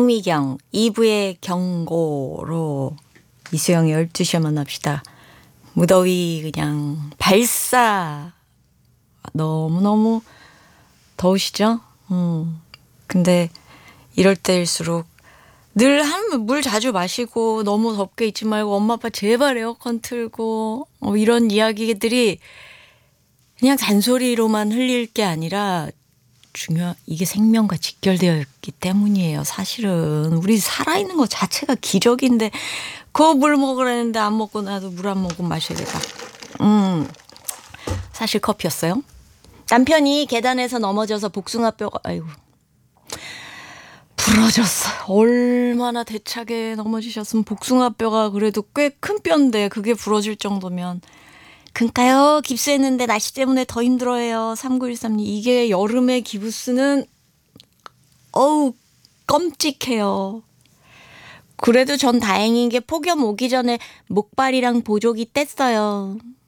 정미경 2부의 경고로 이수영의 12시에 만납시다. 무더위 그냥 발사. 너무너무 더우시죠? 근데 이럴 때일수록 늘 물 자주 마시고 너무 덥게 있지 말고 엄마 아빠 제발 에어컨 틀고 이런 이야기들이 그냥 잔소리로만 흘릴 게 아니라 이게 생명과 직결되어 있기 때문이에요. 사실은 우리 살아있는 것 자체가 기적인데 그거 물 먹으라는데 안 먹고 나도 물 한 모금 마셔야겠다. 사실 커피였어요. 남편이 계단에서 넘어져서 복숭아뼈가 부러졌어요. 얼마나 대차게 넘어지셨으면 복숭아뼈가 그래도 꽤 큰 뼈인데 그게 부러질 정도면. 그러니까요. 깁스했는데 날씨 때문에 더 힘들어해요. 3913님. 이게 여름의 기부스는 끔찍해요. 그래도 전 다행인 게 폭염 오기 전에 목발이랑 보조기 뗐어요.